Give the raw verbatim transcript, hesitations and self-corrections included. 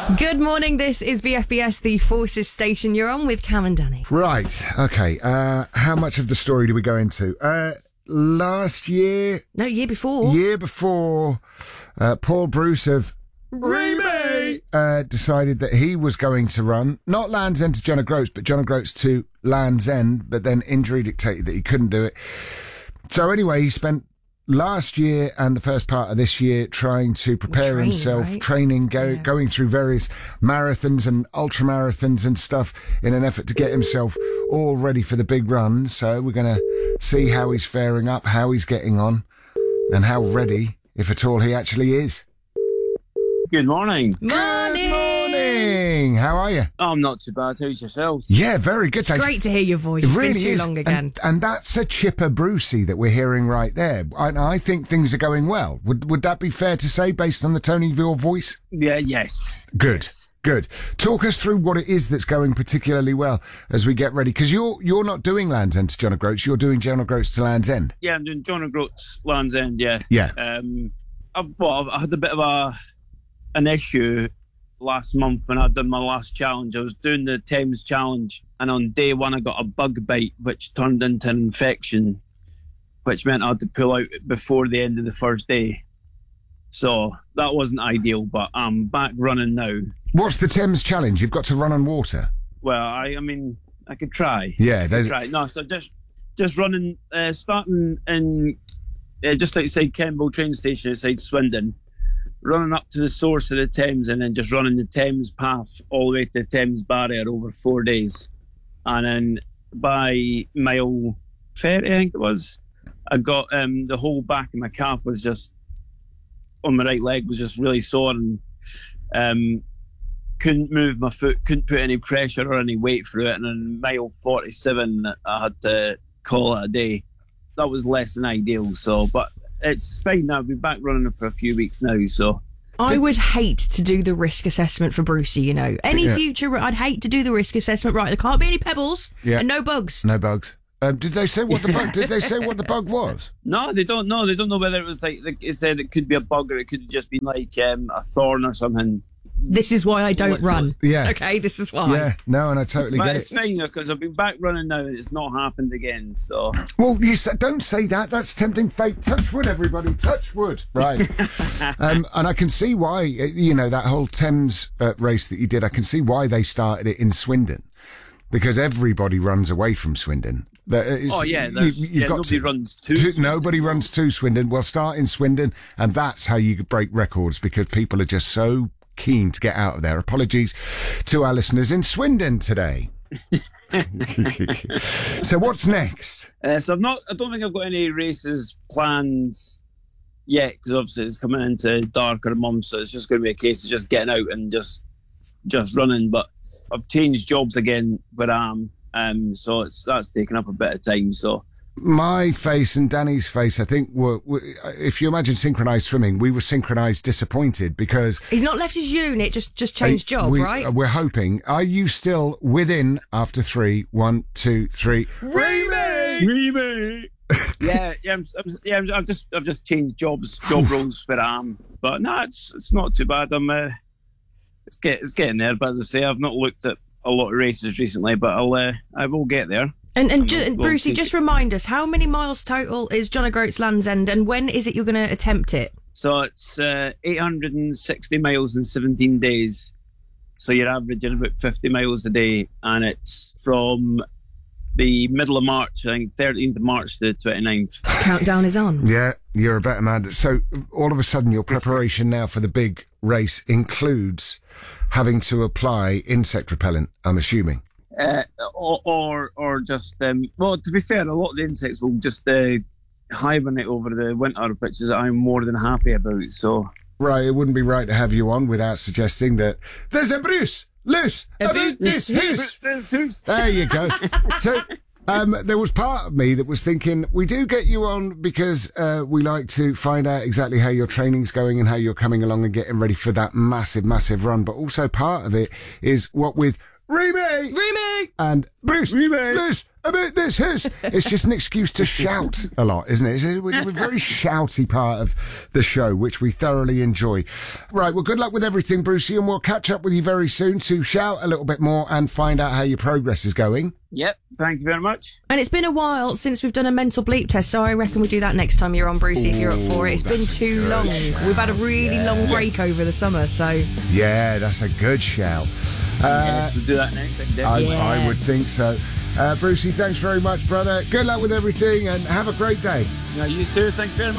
Good morning, this is B F B S, the Forces Station. You're on with Cam and Danny. Right, okay. Uh, how much of the story do we go into? Uh, last year... No, year before. Year before, uh, Paul Bruce of Remy uh, decided that he was going to run, not Land's End to John O'Groats, but John O'Groats to Land's End, but then injury dictated that he couldn't do it. So anyway, he spent last year and the first part of this year trying to prepare Train, himself, right? training, go, Yeah. going through various marathons and ultra marathons and stuff in an effort to get himself all ready for the big run. So we're going to see how he's faring up, how he's getting on, and how ready, if at all, he actually is. Good morning. Morning! Good morning! How are you? Oh, I'm not too bad. How's yourselves? Yeah, very good. Thanks. Great to hear your voice. It It's really been too is. long again. And, and that's a chipper Brucey that we're hearing right there. I, I think things are going well. Would would that be fair to say based on the tone of your voice? Yeah, yes. Good. Yes. Good. Talk us through what it is that's going particularly well as we get ready. Because you're, you're not doing Land's End to John O'Groats, you're doing John O'Groats to Land's End. Yeah, I'm doing John O'Groats Land's End, yeah. Yeah. Um, I've, well, I had a bit of a an issue last month when I'd done my last challenge. I was doing the Thames Challenge, and on day one I got a bug bite which turned into an infection, which meant I had to pull out before the end of the first day. So that wasn't ideal, but I'm back running now. What's the Thames Challenge? You've got to run on water. Well, I, I mean, I could try. Yeah, there's... Right, no, so just just running, uh, starting in uh, just outside Kemble train station outside Swindon, running up to the source of the Thames, and then just running the Thames path all the way to the Thames barrier over four days. And then by mile thirty, I think it was, I got um, the whole back of my calf was just, on my right leg was just really sore, and um, couldn't move my foot, couldn't put any pressure or any weight through it. And then mile forty-seven, I had to call it a day. That was less than ideal. So, but it's fine now. I've been back running for a few weeks now. So I would hate to do the risk assessment for Brucey, you know. Any Yeah. future, I'd hate to do the risk assessment. Right, there can't be any pebbles Yeah. and no bugs. No bugs. Um, did they say what the bug? Did they say what the bug was? no, they don't know. They don't know whether it was like, like it said it could be a bug or it could have just been like um, a thorn or something. This is why I don't What- run. Yeah. Okay, this is why. Yeah, no, and I totally But get it's it. fine because I've been back running now and it's not happened again. So Well, you sa- don't say that. That's tempting fate. Touch wood, everybody. Touch wood. Right. um, and I can see why, uh, you know, that whole Thames uh, race that you did, I can see why they started it in Swindon. Because everybody runs away from Swindon. That is- oh yeah, you- there's, you've yeah got nobody to. runs to. To- Swindon. nobody runs to Swindon. Well, start in Swindon, and that's how you break records, because people are just so keen to get out of there. Apologies to our listeners in Swindon today. So what's next? Uh, so I've not. I don't think I've got any races planned yet because obviously it's coming into darker months, so it's just going to be a case of just getting out and just just running. But I've changed jobs again where I am, um, so it's that's taken up a bit of time. So My face and Danny's face, I think, were, were if you imagine synchronised swimming, we were synchronised disappointed because... He's not left his unit, just just changed job, we, right? uh, We're hoping. Are you still within after three? One, two, three. Remy! yeah, yeah, I'm, I'm, yeah. I'm, I've just I've just changed jobs, job roles where I am. But no, it's it's not too bad. I'm uh, it's get it's getting there. But as I say, I've not looked at a lot of races recently, but I'll uh, I will get there. And and I'm ju- not- and well, Brucey, take just it. remind us, how many miles total is John O'Groats Land's End, and when is it you're going to attempt it? So it's uh, eight hundred sixty miles in seventeen days. So you're averaging about fifty miles a day, and it's from the middle of March, I think thirteenth of March to the twenty-ninth. Countdown is on. Yeah, you're a better man. So all of a sudden your preparation now for the big race includes having to apply insect repellent, I'm assuming. Uh, or, or or just um, well, to be fair, a lot of the insects will just uh, hibernate over the winter, which is I'm more than happy about. So Right, it wouldn't be right to have you on without suggesting that there's a Bruce loose about this house. There you go. So um, there was part of me that was thinking, we do get you on because uh, we like to find out exactly how your training's going and how you're coming along and getting ready for that massive, massive run. But also part of it is what with Remy! Remy! And Bruce, Remy! this, about this, his. It's just an excuse to shout a lot, isn't it? It's a, we're a very shouty part of the show, which we thoroughly enjoy. Right, well, good luck with everything, Brucey, and we'll catch up with you very soon to shout a little bit more and find out how your progress is going. Yep, thank you very much. And it's been a while since we've done a mental bleep test, so I reckon we do that next time you're on, Brucey, if you're up for it. It's been that's a too good long. shout. We've had a really Yeah. long break over the summer, so... Yeah, that's a good shout. Uh, yes, we'll do that next time, I, definitely. Yeah. I would think so. Uh, Brucey, thanks very much, brother. Good luck with everything and have a great day. Yeah, you too, thank you very much.